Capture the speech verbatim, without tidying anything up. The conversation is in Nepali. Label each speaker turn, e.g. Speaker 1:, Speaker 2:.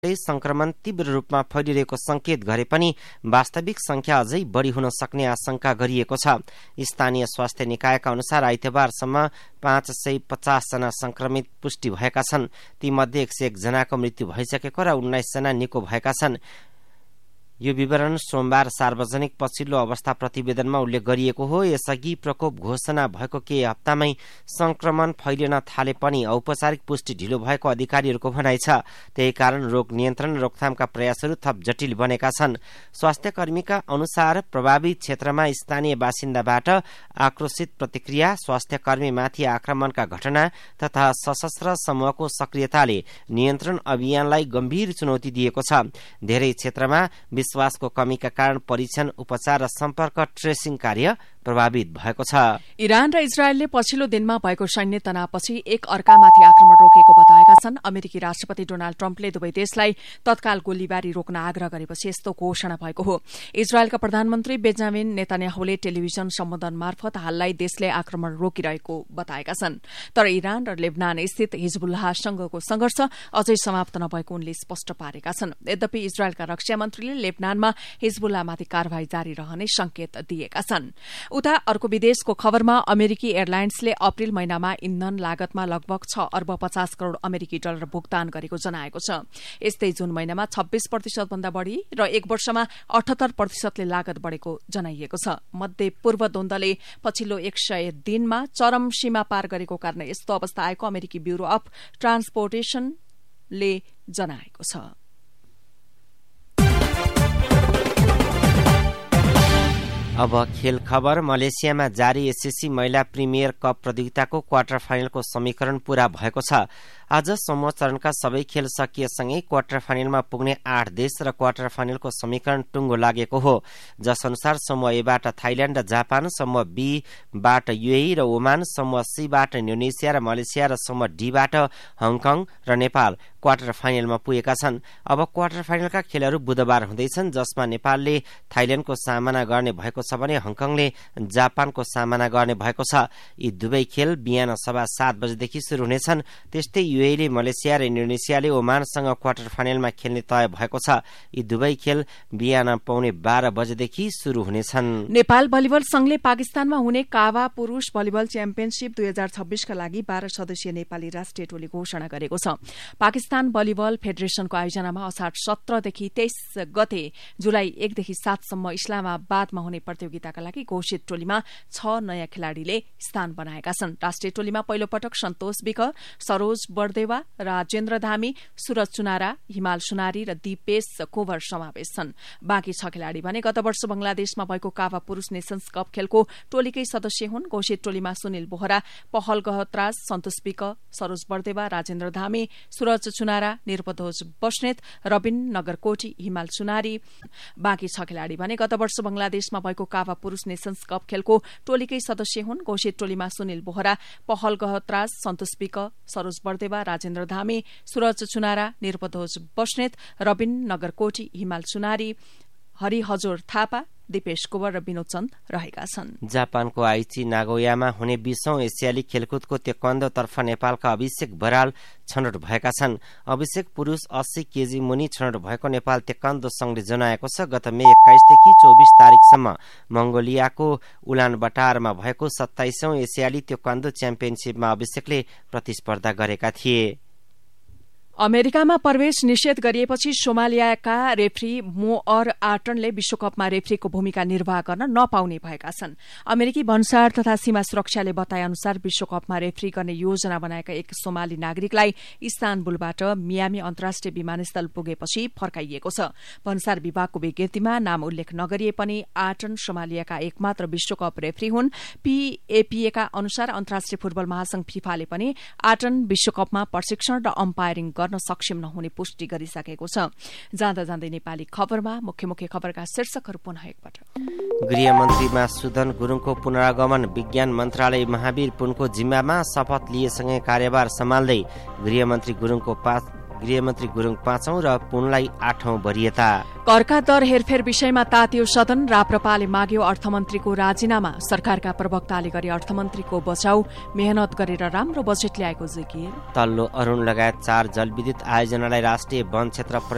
Speaker 1: संक्रमण तीव्र रूपमा फैलिरहेको संकेत गरे पनि वास्तविक संख्या अझै बढी हुन सक्ने आशंका गरिएको छ। स्थानीय स्वास्थ्य निकायका अनुसार आइतबारसम्म पाँच सय पचास जना संक्रमित पुष्टि भएका छन्। तीमध्ये एक सय एक जनाको मृत्यु भइसकेको र उन्नाइस जना निको भएका छन्। यो विवरण सोमबार सार्वजनिक पछिल्लो अवस्था प्रतिवेदनमा उल्लेख गरिएको हो। यसअघि प्रकोप घोषणा भएको केही हप्तामै संक्रमण फैलिन थाले पनि औपचारिक पुष्टि ढिलो भएको अधिकारीहरूको भनाइ छ। त्यही कारण रोग नियन्त्रण र रोकथामका प्रयासहरू थप जटिल बनेका छन्। स्वास्थ्य कर्मीका अनुसार प्रभावित क्षेत्रमा स्थानीय बासिन्दाबाट आक्रोशित प्रतिक्रिया, स्वास्थ्य कर्मीमाथि आक्रमणका घटना तथा सशस्त्र समूहको सक्रियताले नियन्त्रण अभियानलाई गम्भीर चुनौती दिएको छ। धेरै क्षेत्रमा विश्वासको कमीका कारण परीक्षण, उपचार र सम्पर्क ट्रेसिङ कार्य प्रभावित भएको छ।
Speaker 2: इरान र इजरायलले पछिल्लो दिनमा भएको सैन्य तनावपछि एक अर्कामाथि आक्रमण रोकेको बताएका छन्। अमेरिकी राष्ट्रपति डोनाल्ड ट्रम्पले दुवै देशलाई तत्काल गोलीबारी रोक्न आग्रह गरेपछि यस्तो घोषणा भएको हो। इजरायलका प्रधानमन्त्री बेन्जामिन नेतान्याहुले टेलिभिजन सम्बोधन मार्फत हाललाई देशले आक्रमण रोकिरहेको बताएका छन्। तर इरान र लेबनान स्थित हिजबुल्लाहसँगको संघर्ष अझै समाप्त नभएको उनले स्पष्ट पारेका छन्। यद्यपि इजरायलका रक्षा मन्त्रीले लेबनानमा हिजबुल्लामाथि कारवाही जारी रहने संकेत दिएका छन्। उता अर्को विदेशको खबरमा अमेरिकी एयरलाइन्सले अप्रेल महिनामा इन्धन लागतमा लगभग छ अर्ब पचास करोड़ अमेरिकी डलर भुक्तान गरेको जनाएको छ। यस्तै जुन महिनामा छब्बीस प्रतिशत भन्दा बढ़ी र एक वर्षमा अठहत्तर प्रतिशतले लागत बढ़ेको जनाइएको छ। मध्य पूर्व द्वन्द्वले पछिल्लो एक सय दिनमा चरम सीमा पार गरेको कारण यस्तो अवस्था आएको अमेरिकी ब्यूरो अफ ट्रान्सपोर्टेशनले जनाएको छ।
Speaker 1: अब खेल खबर। मलेसियामा जारी एसएससी महिला प्रिमियर कप प्रतियोगिताको क्वार्टर फाइनलको समीकरण पूरा भएको छ। आज समूह चरणका सबै खेल सकिएसँगै क्वार्टर फाइनलमा पुग्ने आठ देश र क्वार्टर फाइनलको समीकरण टुङ्गो लागेको हो। जस अनुसार समूह एबाट थाइल्याण्ड र जापान, समूह बीबाट युएई र ओमान, समूह सीबाट इन्डोनेसिया र मलेसिया र समूह डीबाट हङकङ र नेपाल क्वार्टर फाइनलमा पुगेका छन्। अब क्वार्टर फाइनलका खेलहरू बुधबार हुँदैछन्, जसमा नेपालले थाइल्याण्डको सामना गर्ने भएको छ भने हङकङले जापानको सामना गर्ने भएको छ। यी दुवै खेल बिहान सभा सात बजेदेखि शुरू हुनेछन्। त्यस्तै युएईले मलेसिया र इन्डोनेसियाले ओमानसँग क्वार्टर फाइनलमा खेल्ने तय भएको छ। यी दुवै खेल बिहान पौने बाह्र बजेदेखि शुरू हुनेछन्।
Speaker 2: नेपाल भलिबल संघले पाकिस्तानमा हुने कावा पुरूष भलिबल च्याम्पियनशीप दुई हजार छब्बीसका लागि बाह्र सदस्यीय नेपाली राष्ट्रिय टोली घोषणा गरेको छ। पाकिस्तान भलिबल फेडरेशनको आयोजनामा असार सत्रदेखि तेइस गते जुलाई एकदेखि सातसम्म इस्लामाबादमा हुने प्रतियोगिताका लागि घोषित टोलीमा छ नयाँ खेलाड़ीले स्थान बनाएका छन्। राष्ट्रिय टोलीमा पहिलो पटक सन्तोष विक, सरोज बर्देवा, राजेन्द्र धामी, सूरज चुनारा, हिमाल सुनारी र दीपेश कोवर समावेश छन्। बाँकी छ खेलाड़ी भने गत वर्ष बंगलादेशमा भएको कावा पुरूष नेशन्स कप खेलको टोलीकै सदस्य हुन्। घोषित टोलीमा सुनिल बोहरा, पहल गहतराज, सन्तोष विक, सरोज बर्देवा, राजेन्द्र धामी, सूरज चुनारा, निरपध्वज बस्नेत, रबिन नगरकोटी, हिमाल सुनारी। बाँकी छ खेलाड़ी भने गत वर्ष बंगलादेशमा भएको कावा पुरूष नेशन्स कप खेलको टोलीकै सदस्य हुन्। घोषित टोलीमा सुनिल बोहरा, पहल गहतराज, सन्तोष विक, सरोज बर्देवा, राजेन्द्र धामी, सूरज चुनारा, निरपध्वज बस्नेत, रबिन नगरकोटी, हिमाल सुनारी, हरिहजोर थापा, दीपेश कुवर र विनोद चन्द रहेका छन्।
Speaker 1: जापानको आइची नागोयामा हुने बीसौं एसियाली खेलकुदको तेक्वान्दोतर्फ नेपालका अभिषेक बराल छनौट भएका छन्। अभिषेक पुरूष अस्सी केजी मुनि छनौट भएको नेपाल तेक्वान्दो संघले जनाएको छ। गत मे एक्काइसदेखि चौबिस तारिकसम्म मंगोलियाको उलानबटारमा भएको सत्ताइसौं एसियाली तेक्वान्दो च्याम्पियनशीपमा अभिषेकले प्रतिस्पर्धा गरेका थिए।
Speaker 2: अमेरिकामा प्रवेश निषेध गरिएपछि सोमालियाका रेफ्री मोअर आर्टनले विश्वकपमा रेफ्रीको भूमिका निर्वाह गर्न नपाउने भएका छन्। अमेरिकी भन्सार तथा सीमा सुरक्षाले बताए अनुसार विश्वकपमा रेफ्री गर्ने योजना बनाएका एक सोमाली नागरिकलाई इस्तानबुलबाट मियामी अन्तर्राष्ट्रिय विमानस्थल पुगेपछि फर्काइएको छ। भन्सार विभागको विज्ञप्तिमा नाम उल्लेख नगरिए पनि आर्टन सोमालियाका एकमात्र विश्वकप रेफ्री हुन्। पीएपीएका अनुसार अन्तर्राष्ट्रिय फुटबल महासंघ फिफाले पनि आर्टन विश्वकपमा प्रशिक्षण र अम्पायरिङ गर्न सक्षम नहुने पुष्टि गरिसकेको छ। जाँदा जाँदै नेपाली खबरमा मुख्य मुख्य खबरका शीर्षकहरू पुनः एकपटक।
Speaker 1: गृहमन्त्री सुदन गुरुङको पुनरागमन। विज्ञान मन्त्रालय महावीर पुनको जिम्मामा शपथ लिएसँगै कार्यभार सम्हाल्दै गृहमन्त्री गुरुङको पाँच गृहमन्त्री गुरुङ पाँचौं र पुनलाई आठौं वरियता।
Speaker 2: करका दर हेरफेर विषयमा तातियो सदन। राप्रपाले माग्यो अर्थमन्त्रीको राजीनामा। सरकारका प्रवक्ताले गरे अर्थमन्त्रीको बचाउ। मेहनत गरेर राम्रो बजेट ल्याएको जिकिर।
Speaker 1: तल्लो अरूण लगायत चार जलविद्युत आयोजनालाई राष्ट्रिय वन क्षेत्र